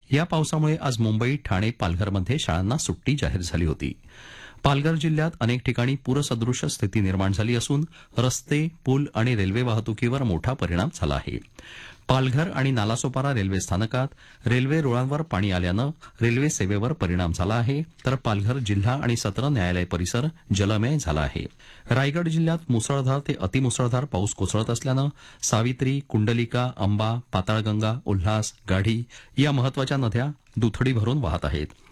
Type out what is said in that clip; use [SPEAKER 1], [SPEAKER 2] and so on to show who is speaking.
[SPEAKER 1] या पावसामुळे आज मुंबई, ठाणे, पालघरमध्ये शाळांना सुट्टी जाहीर झाली होती. पालघर जिल्ह्यात अनेक ठिकाणी पूरसदृश स्थिती निर्माण झाली असून रस्ते, पूल आणि रेल्वे वाहतुकीवर मोठा परिणाम झाला आहे. पालघर आणि नालासोपारा रेल्वे स्थानकात रेल्वे रुळांवर पाणी आल्यानं रेल्वे सेवेवर परिणाम झाला आहे, तर पालघर जिल्हा आणि सत्र न्यायालय परिसर जलमय झाला आहे. रायगड जिल्ह्यात मुसळधार ते अतिमुसळधार पाऊस कोसळत असल्यानं सावित्री, कुंडलिका, अंबा, पाताळगंगा, उल्हास, गाढी या महत्वाच्या नद्या दुथडी भरून वाहत आहेत.